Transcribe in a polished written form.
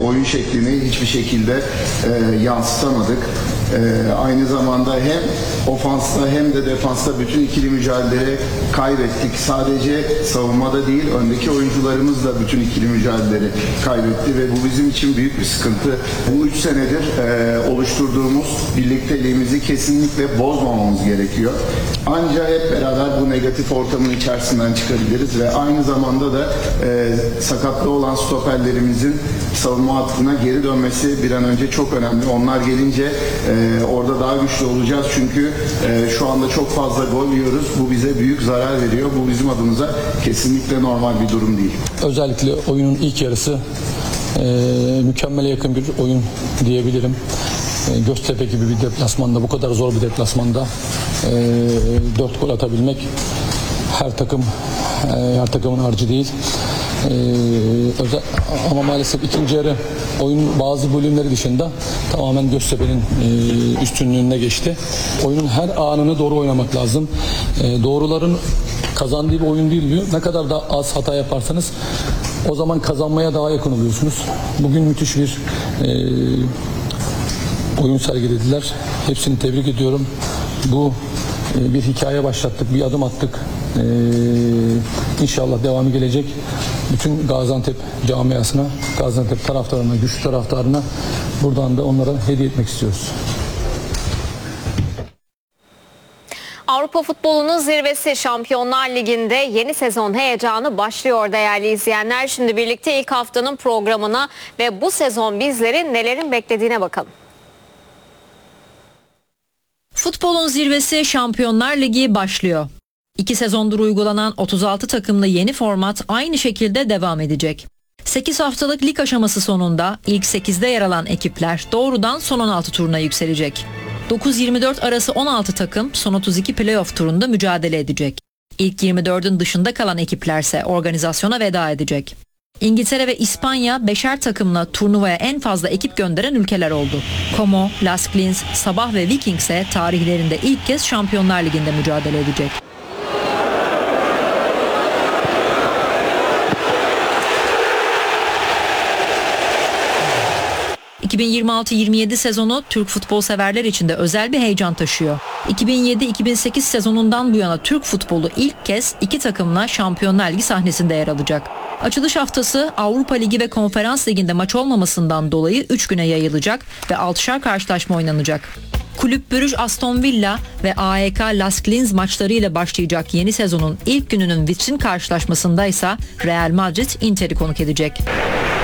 oyun şeklini hiçbir şekilde yansıtamadık. Aynı zamanda hem ofansta hem de defansta bütün ikili mücadele kaybettik. Sadece savunmada değil, öndeki oyuncularımız da bütün ikili mücadeleleri kaybetti ve bu bizim için büyük bir sıkıntı. Bu 3 senedir oluşturduğumuz birlikteliğimizi kesinlikle bozmamamız gerekiyor. Ancak hep beraber bu negatif ortamın içerisinden çıkabiliriz ve aynı zamanda da sakatlı olan stoperlerimizin savunma hattına geri dönmesi bir an önce çok önemli. Onlar gelince orada daha güçlü olacağız çünkü şu anda çok fazla gol yiyoruz. Bu bize büyük zarar veriyor. Bu bizim adımıza kesinlikle normal bir durum değil. Özellikle oyunun ilk yarısı mükemmele yakın bir oyun diyebilirim. Göztepe gibi bir deplasmanda, bu kadar zor bir deplasmanda 4 gol atabilmek her takımın harcı değil. Ama maalesef ikinci yarı oyun bazı bölümleri dışında tamamen Göztepe'nin üstünlüğüne geçti. Oyunun her anını doğru oynamak lazım. Doğruların kazandığı bir oyun değil diyor. Ne kadar da az hata yaparsanız o zaman kazanmaya daha yakın oluyorsunuz. Bugün müthiş bir oyun sergilediler. Hepsini tebrik ediyorum. Bu bir hikaye başlattık, bir adım attık. İnşallah devamı gelecek. Bütün Gaziantep camiasına, Gaziantep taraftarına, güçlü taraftarına buradan da onlara hediye etmek istiyoruz. Avrupa futbolunun zirvesi Şampiyonlar Ligi'nde yeni sezon heyecanı başlıyor değerli izleyenler. Şimdi birlikte ilk haftanın programına ve bu sezon bizleri nelerin beklediğine bakalım. Futbolun zirvesi Şampiyonlar Ligi başlıyor. 2 sezondur uygulanan 36 takımlı yeni format aynı şekilde devam edecek. 8 haftalık lig aşaması sonunda ilk 8'de yer alan ekipler doğrudan son 16 turuna yükselecek. 9-24 arası 16 takım son 32 playoff turunda mücadele edecek. İlk 24'ün dışında kalan ekiplerse organizasyona veda edecek. İngiltere ve İspanya 5'er takımla turnuvaya en fazla ekip gönderen ülkeler oldu. Como, Las Klins, Sabah ve Viking ise tarihlerinde ilk kez Şampiyonlar Ligi'nde mücadele edecek. ...2026-27 sezonu Türk futbol severler için de özel bir heyecan taşıyor. 2007-2008 sezonundan bu yana Türk futbolu ilk kez 2 takımla Şampiyonlar Ligi sahnesinde yer alacak. Açılış haftası Avrupa Ligi ve Konferans Ligi'nde maç olmamasından dolayı 3 güne yayılacak ve 6'şar karşılaşma oynanacak. Kulüp Brugge Aston Villa ve AEK Las Klins maçlarıyla başlayacak yeni sezonun ilk gününün vitrin karşılaşmasında ise Real Madrid Inter'i konuk edecek.